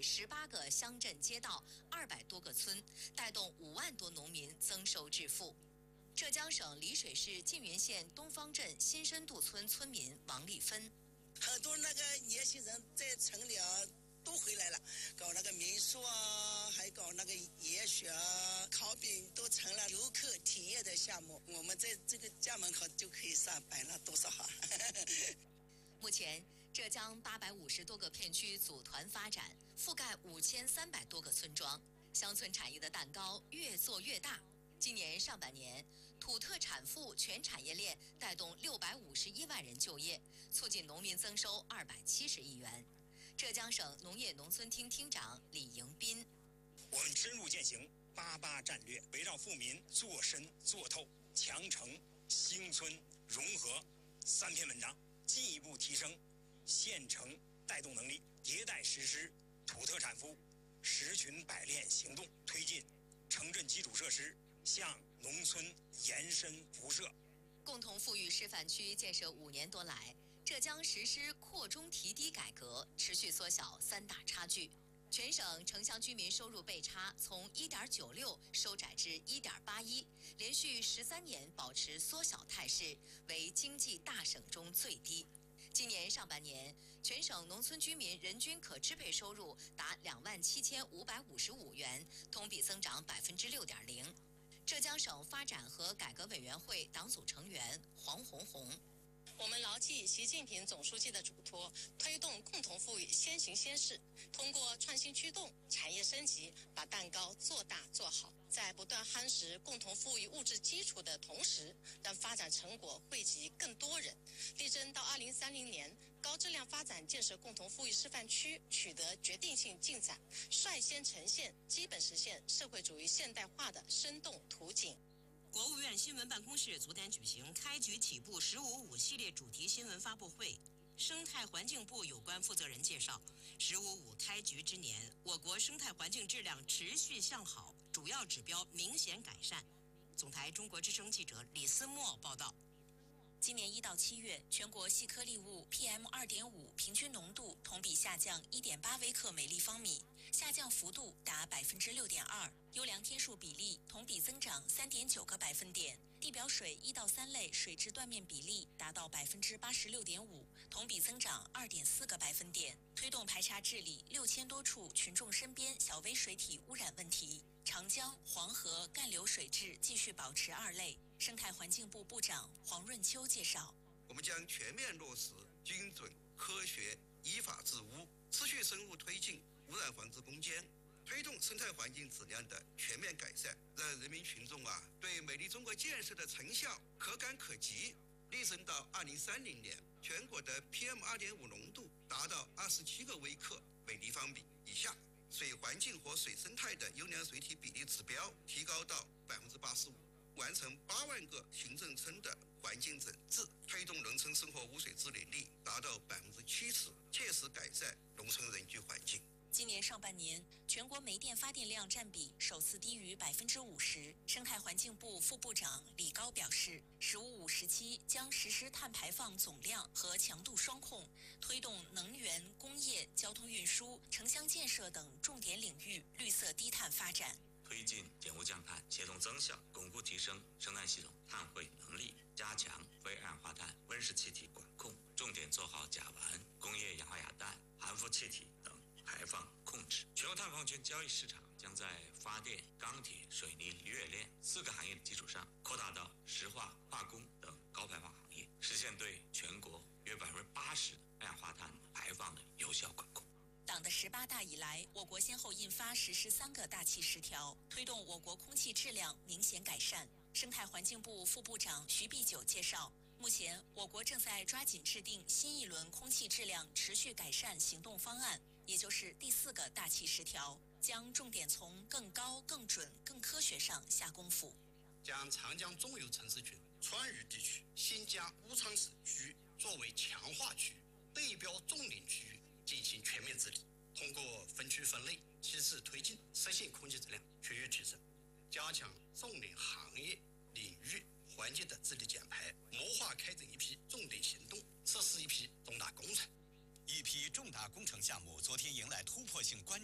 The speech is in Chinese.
18个乡镇街道、200多个村，带动5万多农民增收致富。浙江省丽水市缙云县东方镇新深渡村村民王丽芬， 很多那个年轻人在城里都回来了，搞那个民宿还搞那个野雪烤饼，都成了游客体验的项目。我们在这个家门口就可以上班了，多少好！ 目前，浙江850多个片区组团发展，覆盖5300多个村庄，乡村产业的蛋糕越做越大。今年上半年，土特产赋全产业链带动651万人就业，促进农民增收270亿元。浙江省农业农村厅厅长李迎斌， 我们深入践行88战略，围绕富民做深做透、强城、兴村、融合3篇文章，进一步提升县城带动能力，迭代实施土特产赋10群百炼行动，推进城镇基础设施向农村延伸辐射。 共同富裕示范区建设5年多来，浙江实施扩中提低改革，持续缩小3大差距。全省城乡居民收入倍差从1.96收窄至1.81，连续13年保持缩小态势，为经济大省中最低。今年上半年，全省农村居民人均可支配收入达27555元，同比增长6.0%。浙江省发展和改革委员会党组成员黄红红， 我们牢记习近平总书记的嘱托，推动共同富裕先行先试，通过创新驱动、产业升级，把蛋糕做大做好，在不断夯实共同富裕物质基础的同时，让发展成果惠及更多人，力争到2030年，高质量发展建设共同富裕示范区取得决定性进展，率先呈现基本实现社会主义现代化的生动图景。 国务院新闻办公室昨天举行开局起步“15.5”系列主题新闻发布会。生态环境部有关负责人介绍，“15.5”开局之年，我国生态环境质量持续向好，主要指标明显改善。总台中国之声记者李思墨报道。 今年1到7月，全国细颗粒物 PM2.5 平均浓度同比下降1.8微克每立方米，下降幅度达6.2%，优良天数比例同比增长3.9个百分点，地表水1到3类水质断面比例达到86.5%，同比增长2.4个百分点，推动排查治理6000多处群众身边小微水体污染问题。长江、黄河干流水质继续保持2类。生态环境部部长黄润秋介绍， 我们将全面落实精准、科学、依法治污，持续深入推进污染防治攻坚，推动生态环境质量的全面改善，让人民群众对美丽中国建设的成效可感可及，力争到2030年，全国的 PM2.5 浓度达到27个微克每立方米以下，水环境和水生态的优良水体比例指标提高到85%。完成8万个行政村的环境整治，推动农村生活污水治理率达到70%，切实改善农村人居环境。 今年上半年，全国煤电发电量占比首次低于50%。生态环境部副部长李高表示，“15.5”时期将实施碳排放总量和强度双控，推动能源、工业、交通运输、城乡建设等重点领域绿色低碳发展。 推进减污降碳，协同增效，巩固提升生态系统碳汇能力，加强非二氧化碳、温室气体管控，重点做好甲烷、工业氧化亚氮、含氟气体等排放控制。全国碳矿权交易市场将在发电、钢铁、水泥、冶炼4个行业的基础上，扩大到石化、化工等高排放行业，实现对全国约80%的二氧化碳排放的有效管控。 党的18大以来，我国先后印发实施3个大气10条，推动我国空气质量明显改善。生态环境部副部长徐碧九介绍，目前我国正在抓紧制定新一轮空气质量持续改善行动方案，也就是第4个大气10条，将重点从更高、更准、更科学上下功夫。 将长江中游城市群、川渝地区、新疆乌昌市区作为强化区域、对标重点区域进行全面治理，通过分区分类、机制推进，实现空气质量区域提升，加强重点行业、领域、环境的治理减排，谋划开展一批重点行动，实施一批重大工程。 一批重大工程项目昨天迎来突破性关